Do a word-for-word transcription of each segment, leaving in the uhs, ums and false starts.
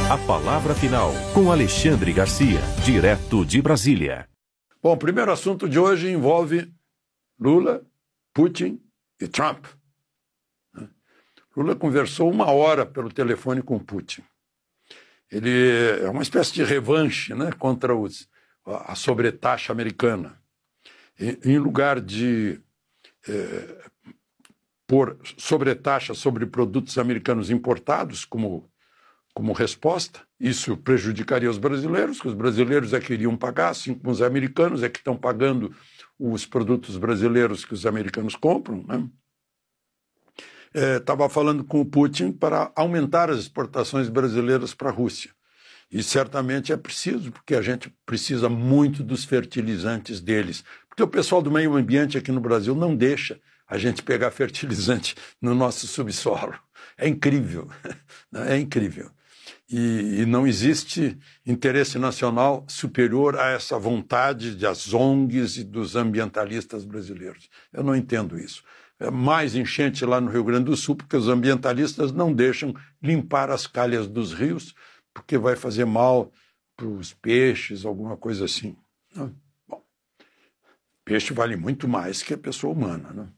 A palavra final com Alexandre Garcia, direto de Brasília. Bom, o primeiro assunto de hoje envolve Lula, Putin e Trump. Lula conversou uma hora pelo telefone com Putin. Ele é uma espécie de revanche, né, contra os, a sobretaxa americana. Em, em lugar de é, pôr sobretaxa sobre produtos americanos importados como, como resposta, isso prejudicaria os brasileiros, que os brasileiros é que iriam pagar, assim como os americanos é que estão pagando os produtos brasileiros que os americanos compram, né? Estava é, falando com o Putin para aumentar as exportações brasileiras para a Rússia. E certamente é preciso, porque a gente precisa muito dos fertilizantes deles. Porque o pessoal do meio ambiente aqui no Brasil não deixa a gente pegar fertilizante no nosso subsolo. É incrível, é incrível. E, e não existe interesse nacional superior a essa vontade das O N Gs e dos ambientalistas brasileiros. Eu não entendo isso. É mais enchente lá no Rio Grande do Sul, porque os ambientalistas não deixam limpar as calhas dos rios, porque vai fazer mal para os peixes, alguma coisa assim. Bom, peixe vale muito mais que a pessoa humana, né?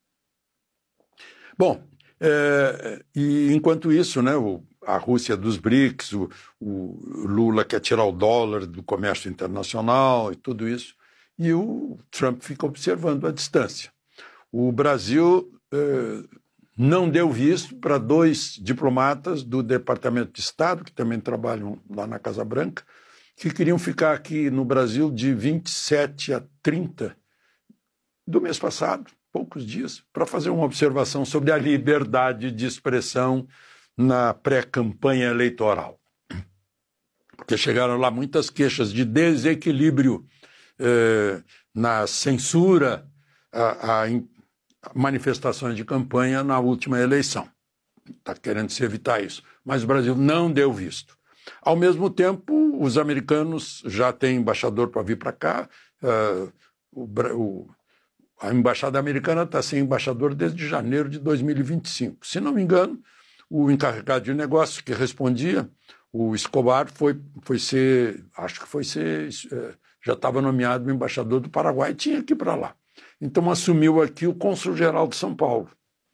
Bom, é, e enquanto isso, né, o, a Rússia dos BRICS, o, o Lula quer tirar o dólar do comércio internacional e tudo isso, e o Trump fica observando à distância. O Brasil eh, não deu visto para dois diplomatas do Departamento de Estado, que também trabalham lá na Casa Branca, que queriam ficar aqui no Brasil de vinte e sete a trinta do mês passado, poucos dias, para fazer uma observação sobre a liberdade de expressão na pré-campanha eleitoral. Porque chegaram lá muitas queixas de desequilíbrio eh, na censura a, a manifestações de campanha na última eleição. Está querendo se evitar isso. Mas o Brasil não deu visto. Ao mesmo tempo, os americanos já têm embaixador para vir para cá. Uh, o, o, a embaixada americana está sem embaixador desde janeiro de dois mil e vinte e cinco. Se não me engano, o encarregado de negócios que respondia, o Escobar, foi, foi ser, acho que foi ser, já estava nomeado embaixador do Paraguai, tinha que ir para lá. Então assumiu aqui o cônsul-geral de São Paulo.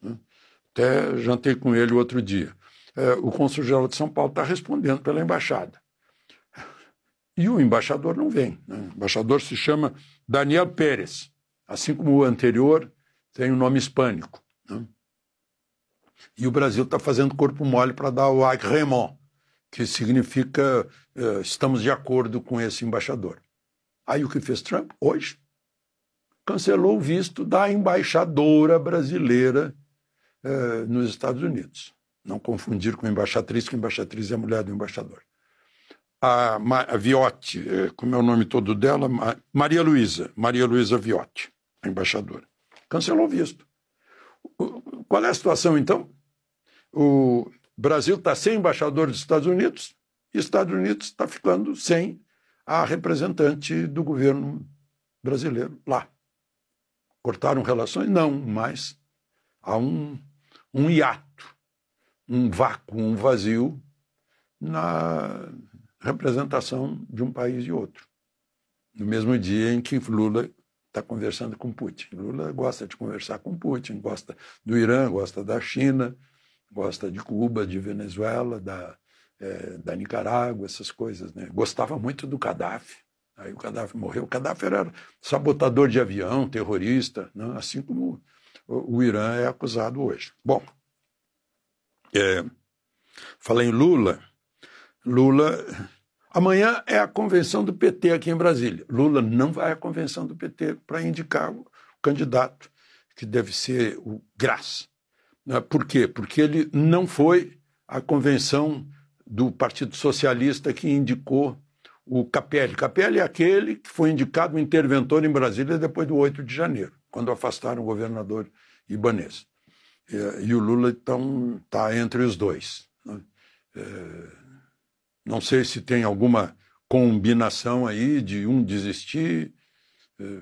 Até jantei com ele outro dia. É, o cônsul-geral de São Paulo está respondendo pela embaixada. E o embaixador não vem. Né? O embaixador se chama Daniel Pérez. Assim como o anterior, tem um nome hispânico. Né? E o Brasil está fazendo corpo mole para dar o agrément, que significa é, estamos de acordo com esse embaixador. Aí o que fez Trump? Hoje cancelou o visto da embaixadora brasileira eh, nos Estados Unidos. Não confundir com embaixatriz, que embaixatriz é a mulher do embaixador. A, Ma, a Viotti, eh, como é o nome todo dela? Ma, Maria Luísa, Maria Luísa Viotti, a embaixadora. Cancelou o visto. O, qual é a situação, então? O Brasil está sem embaixador dos Estados Unidos e os Estados Unidos está ficando sem a representante do governo brasileiro lá. Cortaram relações? Não, mas há um, um hiato, um vácuo, um vazio na representação de um país e outro. No mesmo dia em que Lula está conversando com Putin. Lula gosta de conversar com Putin, gosta do Irã, gosta da China, gosta de Cuba, de Venezuela, da, é, da Nicarágua, essas coisas, né? Gostava muito do Gaddafi. Aí o Gaddafi morreu. O Gaddafi era sabotador de avião, terrorista, né? Assim como o, o Irã é acusado hoje. Bom, é, falei em Lula. Lula... Amanhã é a convenção do P T aqui em Brasília. Lula não vai à convenção do P T para indicar o candidato, que deve ser o Graça. Por quê? Porque ele não foi à convenção do Partido Socialista que indicou o Capelli. Capelli é aquele que foi indicado um interventor em Brasília depois do oito de janeiro, quando afastaram o governador Ibanez. E, e o Lula, então, está entre os dois. Né? É, não sei se tem alguma combinação aí de um desistir, é,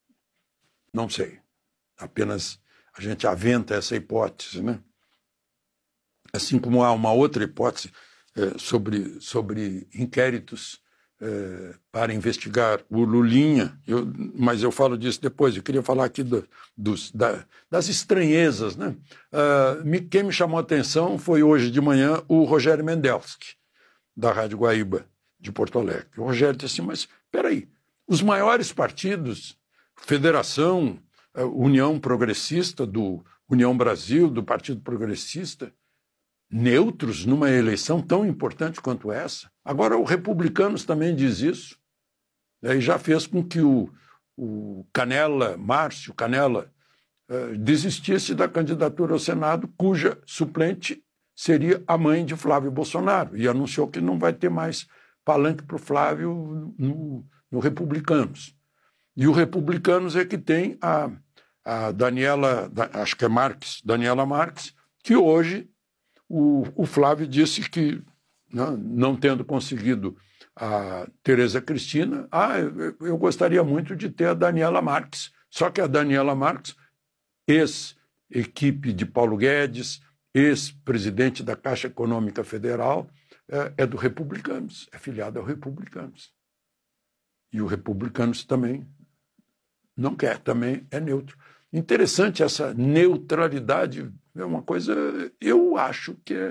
não sei. Apenas a gente aventa essa hipótese, né? Assim como há uma outra hipótese é, sobre, sobre inquéritos é, para investigar o Lulinha, eu, mas eu falo disso depois. Eu queria falar aqui do, dos, da, das estranhezas, né? Uh, me, quem me chamou a atenção foi hoje de manhã o Rogério Mendelski, da Rádio Guaíba, de Porto Alegre. O Rogério disse assim, mas peraí, os maiores partidos, Federação, União Progressista, do União Brasil, do Partido Progressista, neutros numa eleição tão importante quanto essa. Agora, o Republicanos também diz isso, e já fez com que o, o Canela, Márcio Canela, uh, desistisse da candidatura ao Senado, cuja suplente seria a mãe de Flávio Bolsonaro, e anunciou que não vai ter mais palanque para o Flávio no, no Republicanos. E o Republicanos é que tem a, a Daniela, acho que é Marques, Daniela Marques, que hoje o, o Flávio disse que, não, não tendo conseguido a Tereza Cristina, ah, eu, eu gostaria muito de ter a Daniela Marques. Só que a Daniela Marques, ex-equipe de Paulo Guedes, ex-presidente da Caixa Econômica Federal, é, é do Republicanos, é filiado ao Republicanos. E o Republicanos também não quer, também é neutro. Interessante essa neutralidade, é uma coisa, eu acho que é,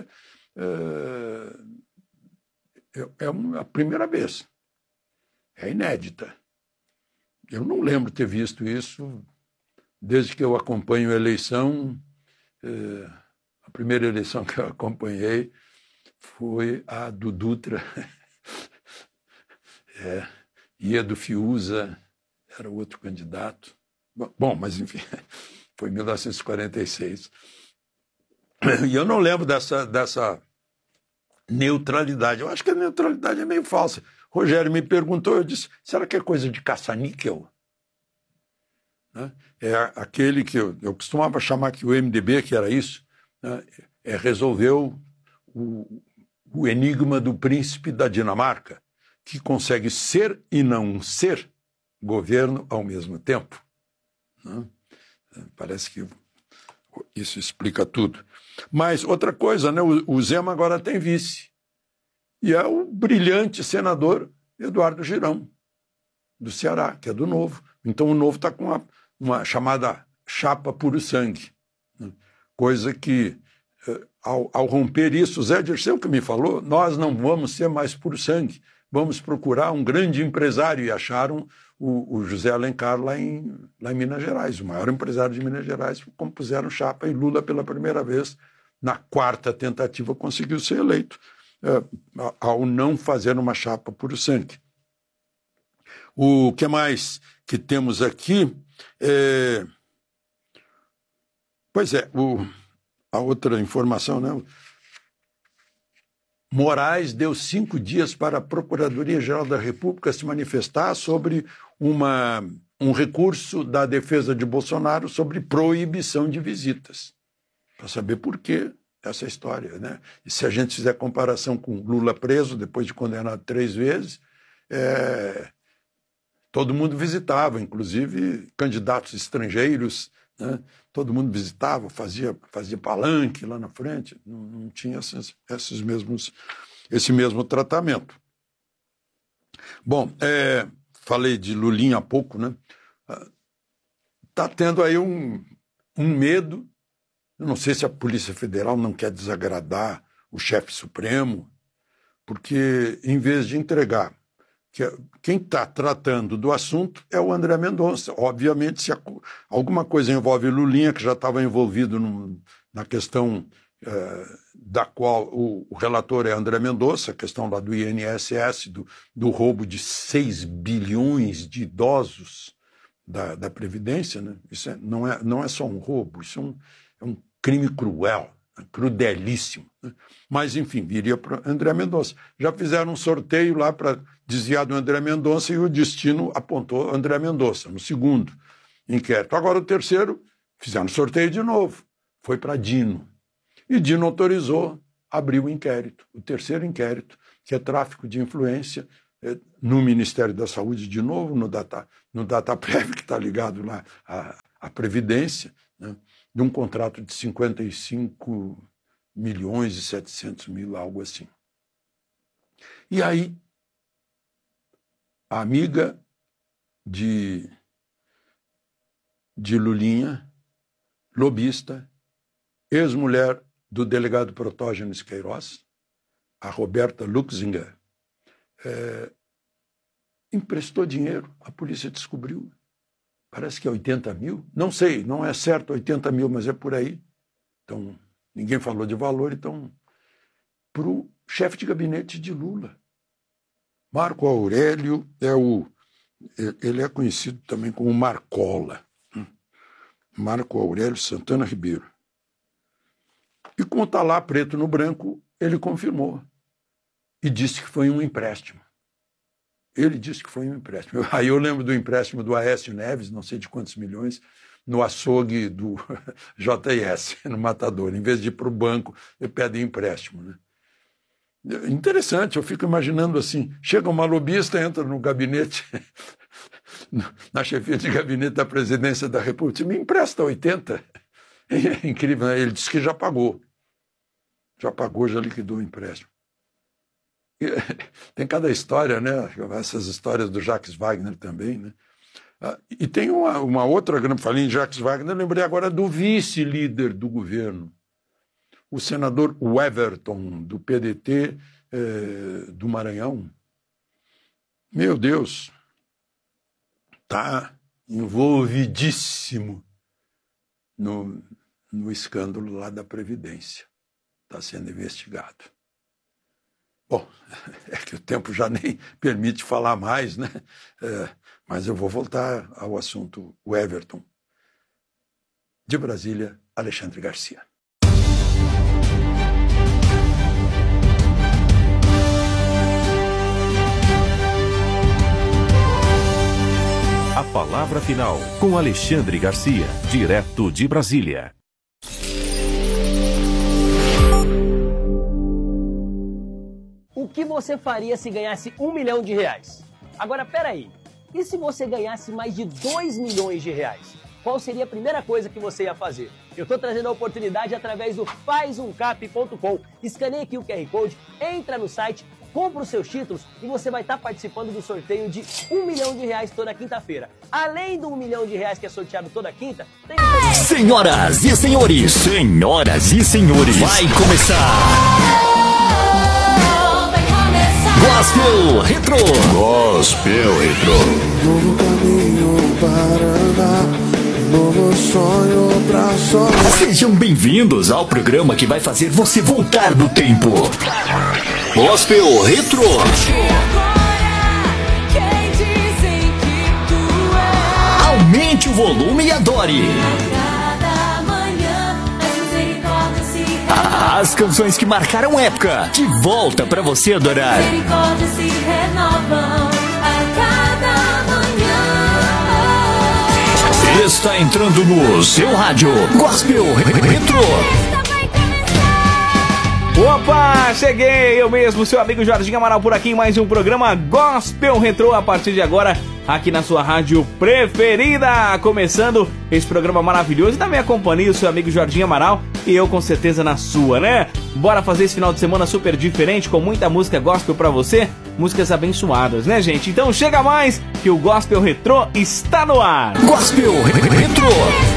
é, é a primeira vez, é inédita. Eu não lembro ter visto isso desde que eu acompanho a eleição. É, a primeira eleição que eu acompanhei foi a do Dutra, é, e a do Fiuza, era outro candidato. Bom, mas enfim, foi em mil novecentos e quarenta e seis. E eu não lembro dessa, dessa neutralidade. Eu acho que a neutralidade é meio falsa. Rogério me perguntou, eu disse, será que é coisa de caça-níquel? Né? É aquele que eu, eu costumava chamar que o M D B, que era isso, né? é, resolveu o, o enigma do príncipe da Dinamarca, que consegue ser e não ser governo ao mesmo tempo. Né? Parece que isso explica tudo. Mas outra coisa, né? o, o Zema agora tem vice. E é o brilhante senador Eduardo Girão, do Ceará, que é do Novo. Então o Novo está com uma, uma chamada chapa puro sangue. Né? Coisa que, ao, ao romper isso, o Zé Dirceu que me falou, nós não vamos ser mais puro sangue, vamos procurar um grande empresário, e acharam o, o José Alencar lá em, lá em Minas Gerais, o maior empresário de Minas Gerais, compuseram chapa, e Lula, pela primeira vez, na quarta tentativa, conseguiu ser eleito, é, ao não fazer uma chapa puro sangue. O que mais que temos aqui? É... Pois é, o... a outra informação, né? Moraes deu cinco dias para a Procuradoria-Geral da República se manifestar sobre uma, um recurso da defesa de Bolsonaro sobre proibição de visitas. Para saber por que essa história, né? E se a gente fizer comparação com Lula preso, depois de condenado três vezes, é, todo mundo visitava, inclusive candidatos estrangeiros, né? Todo mundo visitava, fazia, fazia palanque lá na frente, não, não tinha esses, esses mesmos, esse mesmo tratamento. Bom, é, falei de Lulinha há pouco, né? Está tendo aí um, um medo, eu não sei se a Polícia Federal não quer desagradar o chefe supremo, porque em vez de entregar, que quem está tratando do assunto é o André Mendonça. Obviamente, se alguma coisa envolve Lulinha, que já estava envolvido no, na questão eh, da qual o, o relator é André Mendonça, a questão lá do I N S S, do, do roubo de seis bilhões de idosos da, da Previdência, né? Isso é, não, é, não é só um roubo, isso é um, é um crime cruel, crudelíssimo. Né? Mas, enfim, viria para André Mendonça. Já fizeram um sorteio lá para desviar do André Mendonça e o destino apontou André Mendonça, no segundo inquérito. Agora, o terceiro, fizeram sorteio de novo, foi para Dino. E Dino autorizou abrir o inquérito, o terceiro inquérito, que é tráfico de influência, é, no Ministério da Saúde, de novo, no, data, no Dataprev, que está ligado lá à, à Previdência, né? De um contrato de cinquenta e cinco milhões e setecentos mil, algo assim. E aí, a amiga de, de Lulinha, lobista, ex-mulher do delegado Protógenes Queiroz, a Roberta Luxinger, é, emprestou dinheiro, a polícia descobriu, parece que é oitenta mil, não sei, não é certo oitenta mil, mas é por aí. Então, ninguém falou de valor, então, para o chefe de gabinete de Lula. Marco Aurélio é o, ele é conhecido também como Marcola, Marco Aurélio Santana Ribeiro. E como está lá preto no branco, ele confirmou e disse que foi um empréstimo. Ele disse que foi um empréstimo. Aí eu lembro do empréstimo do Aécio Neves, não sei de quantos milhões, no açougue do J S, no Matador. Em vez de ir para o banco, ele pede empréstimo, né? Interessante, eu fico imaginando assim, chega uma lobista, entra no gabinete, na chefia de gabinete da presidência da República, me empresta oitenta. É incrível, né? Ele disse que já pagou. Já pagou, já liquidou o empréstimo. E, tem cada história, né? Essas histórias do Jacques Wagner também, né? Ah, e tem uma, uma outra, quando eu falei em Jacques Wagner, eu lembrei agora do vice-líder do governo, o senador Weverton, do P D T eh, do Maranhão. Meu Deus, está envolvidíssimo no, no escândalo lá da Previdência. Está sendo investigado. Bom, é que o tempo já nem permite falar mais, né? É, mas eu vou voltar ao assunto Weverton. De Brasília, Alexandre Garcia. A palavra final com Alexandre Garcia, direto de Brasília. O que você faria se ganhasse um milhão de reais? Agora, peraí, e se você ganhasse mais de dois milhões de reais? Qual seria a primeira coisa que você ia fazer? Eu estou trazendo a oportunidade através do faz um cap ponto com. Escaneie aqui o Q R Code, entra no site, compra os seus títulos e você vai estar participando do sorteio de um milhão de reais toda quinta-feira. Além do um milhão de reais que é sorteado toda quinta, tem... Senhoras e senhores, senhoras e senhores, vai começar... Gospel Retro. Gospel Retro. Novo caminho para andar, novo sonho pra sonhar. Sejam bem-vindos ao programa que vai fazer você voltar do tempo. Gospel Retro. Aumente o volume e adore. As canções que marcaram época, de volta pra você adorar. Misericórdia se renovam a cada manhã. Está entrando no seu rádio Gospel Retro. Opa, cheguei! Eu mesmo, seu amigo Jorginho Amaral por aqui em mais um programa Gospel Retro a partir de agora, aqui na sua rádio preferida. Começando esse programa maravilhoso e na minha companhia, o seu amigo Jorginho Amaral e eu com certeza na sua, né? Bora fazer esse final de semana super diferente com muita música gospel pra você, músicas abençoadas, né, gente? Então chega mais que o Gospel Retro está no ar. Gospel Retro.